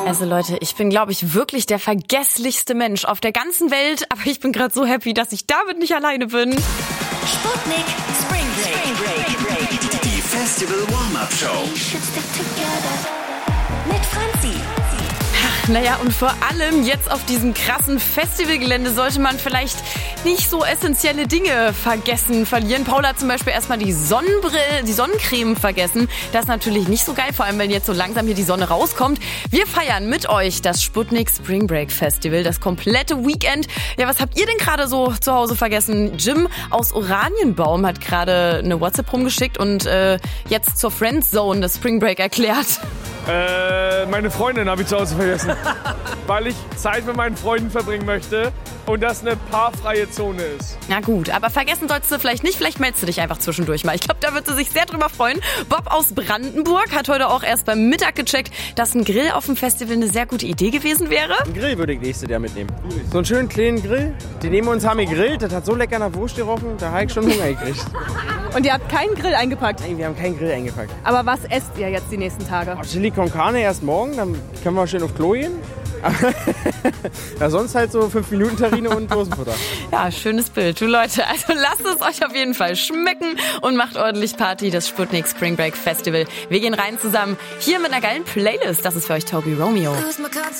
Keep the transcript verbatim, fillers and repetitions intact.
Also Leute, ich bin, glaube ich, wirklich der vergesslichste Mensch auf der ganzen Welt. Aber ich bin gerade so happy, dass ich damit nicht alleine bin. Sputnik Spring Break. Die Festival Warm-Up Show. Mit Franzi. Naja, und vor allem jetzt auf diesem krassen Festivalgelände sollte man vielleicht nicht so essentielle Dinge vergessen, verlieren. Paula hat zum Beispiel erstmal die Sonnenbrille, die Sonnencreme vergessen. Das ist natürlich nicht so geil, vor allem wenn jetzt so langsam hier die Sonne rauskommt. Wir feiern mit euch das Sputnik Spring Break Festival, das komplette Weekend. Ja, was habt ihr denn gerade so zu Hause vergessen? Jim aus Oranienbaum hat gerade eine WhatsApp rumgeschickt und äh, jetzt zur Friendzone des Spring Break erklärt. Äh, meine Freundin habe ich zu Hause vergessen, weil ich Zeit mit meinen Freunden verbringen möchte und das eine paarfreie Zone ist. Na gut, aber vergessen solltest du vielleicht nicht, vielleicht meldest du dich einfach zwischendurch mal. Ich glaube, da wird sie sich sehr drüber freuen. Bob aus Brandenburg hat heute auch erst beim Mittag gecheckt, dass ein Grill auf dem Festival eine sehr gute Idee gewesen wäre. Einen Grill würde ich nächstes Jahr mitnehmen. So einen schönen kleinen Grill. Die neben uns haben gegrillt, das hat so lecker nach Wurst gerochen, da habe ich schon Hunger gekriegt. Und ihr habt keinen Grill eingepackt? Nein, wir haben keinen Grill eingepackt. Aber was esst ihr jetzt die nächsten Tage? Oh, Chili con Carne erst morgen, dann können wir schön auf Klo gehen. Ja, sonst halt so fünf Minuten Terrine und Dosenfutter. Ja, schönes Bild. Du Leute, also lasst es euch auf jeden Fall schmecken und macht ordentlich Party, das Sputnik Spring Break Festival. Wir gehen rein zusammen hier mit einer geilen Playlist. Das ist für euch Toby Romeo.